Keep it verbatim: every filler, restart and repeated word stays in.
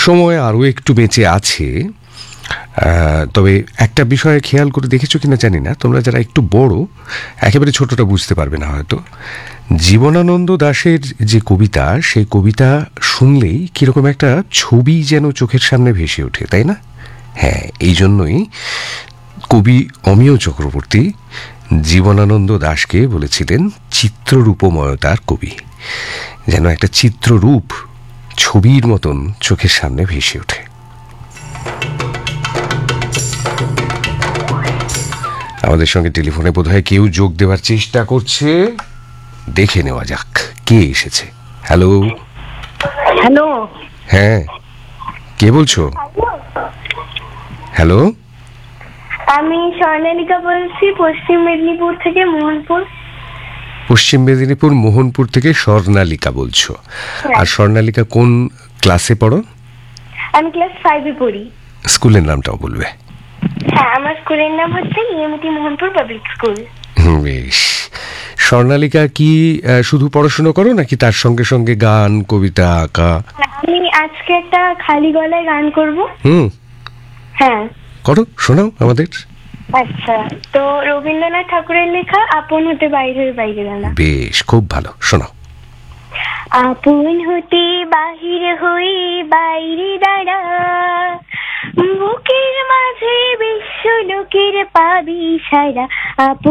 সময় আরও একটু বেঁচে আছে, তবে একটা বিষয়ে খেয়াল করে দেখেছো কিনা জানি না, তোমরা যারা একটু বড় একেবারে ছোটটা বুঝতে পারবে না হয়তো। জীবনানন্দ দাশের যে কবিতা, সেই কবিতা শুনলেই কীরকম একটা ছবি যেন চোখের সামনে ভেসে ওঠে, তাই না? হ্যাঁ, এই জন্যই কবি অমিয় চক্রবর্তী জীবনানন্দ দাশকে বলেছিলেন চিত্ররূপময়তার কবি। যেন একটা চিত্ররূপ ছবির মতন চোখের সামনে ভেসে ওঠে। আমাদের সঙ্গে টেলিফোনে বোধহয় কেউ যোগ দেওয়ার চেষ্টা করছে, দেখে নেওয়া যাক কে এসেছে। হ্যালো। হ্যালো। হ্যাঁ, কে বলছো? হ্যালো, আমি স্বর্ণালিকা বলছি, পশ্চিম মেদিনীপুর থেকে, মোহনপুর। পশ্চিম মেদিনীপুর মোহনপুর থেকে স্বর্ণালিকা বলছো। আর স্বর্ণালিকা কোন ক্লাসে পড়ো? আমি ক্লাস ফাইভে পড়ি। স্কুলের নামটাও বলবে? হ্যাঁ, আমার স্কুলের নাম হচ্ছে ইএমটি মোহনপুর পাবলিক স্কুল। বেশ। স্বর্ণালিকা কি শুধু পড়াশোনা করো নাকি তার সঙ্গে সঙ্গে গান, কবিতা, আঁকা? আমি আজকে একটা খালি গলায় গান করব। হুম, হ্যাঁ, করো, শোনাও আমাদের। আচ্ছা, তো রবীন্দ্রনাথ ঠাকুরের লেখা আপন হতে বাইরের বাইরে জানা। বেশ, খুব ভালো, শোনাও। আপন হতে বাহির হয়ে বাইরে দাঁড়া, বুকের মাঝে বিশ্ব লোকের পাবি সারা। আপন